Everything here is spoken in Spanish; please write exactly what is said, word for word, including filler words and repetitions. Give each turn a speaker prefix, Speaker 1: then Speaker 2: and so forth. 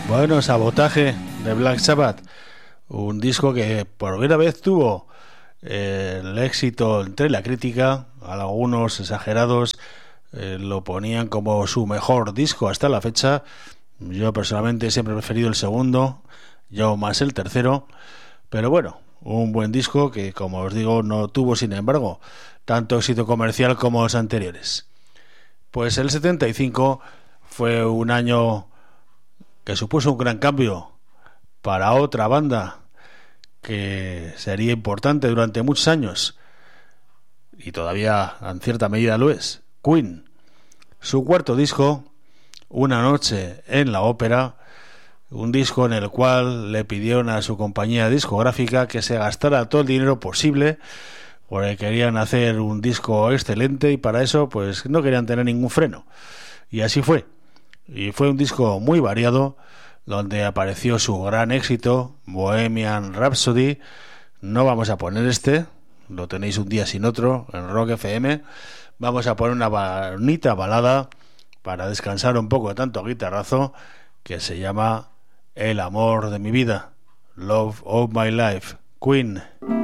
Speaker 1: Bueno, Sabotaje de Black Sabbath, un disco que por primera vez tuvo eh, el éxito entre la crítica. Algunos exagerados eh, lo ponían como su mejor disco hasta la fecha. Yo personalmente siempre he preferido el segundo, yo más el tercero, pero bueno, un buen disco que, como os digo, no tuvo, sin embargo, tanto éxito comercial como los anteriores. Pues el setenta y cinco fue un año que supuso un gran cambio para otra banda que sería importante durante muchos años, y todavía en cierta medida lo es, Queen. Su cuarto disco, Una noche en la ópera, un disco en el cual le pidieron a su compañía discográfica que se gastara todo el dinero posible, porque querían hacer un disco excelente y para eso pues no querían tener ningún freno. Y así fue. Y fue un disco muy variado, donde apareció su gran éxito, Bohemian Rhapsody. No vamos a poner este, lo tenéis un día sin otro en Rock F M. Vamos a poner una bonita balada para descansar un poco de tanto guitarrazo, que se llama El amor de mi vida, Love of my life, Queen.